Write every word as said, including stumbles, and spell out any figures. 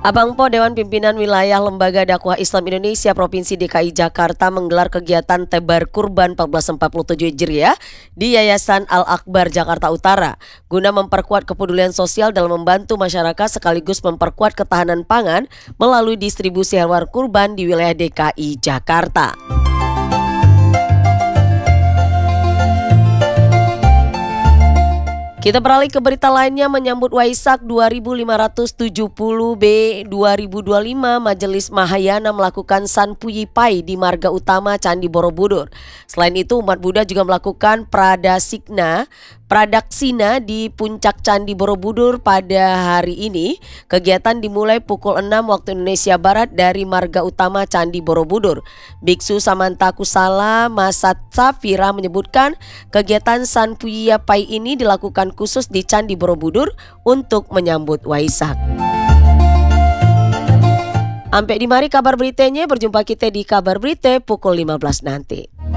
Abang Po Dewan Pimpinan Wilayah Lembaga Dakwah Islam Indonesia Provinsi D K I Jakarta menggelar kegiatan Tebar Kurban seribu empat ratus empat puluh tujuh Hijriah di Yayasan Al-Akbar Jakarta Utara guna memperkuat kepedulian sosial dalam membantu masyarakat sekaligus memperkuat ketahanan pangan melalui distribusi hewan kurban di wilayah D K I Jakarta. Kita beralih ke berita lainnya. Menyambut Waisak dua ribu lima ratus tujuh puluh B dua ribu dua puluh lima, Majelis Mahayana melakukan Sanpuyi Pai di marga utama Candi Borobudur. Selain itu, umat Buddha juga melakukan Pradaksina Pradaksina di puncak Candi Borobudur pada hari ini. Kegiatan dimulai pukul enam waktu Indonesia Barat dari marga utama Candi Borobudur. Biksu Samanta Kusala Masat Safira menyebutkan kegiatan Sanpuyi Pai ini dilakukan khusus di Candi Borobudur untuk menyambut Waisak. Sampai di mari kabar beritanya, berjumpa kita di kabar berita pukul lima belas nanti.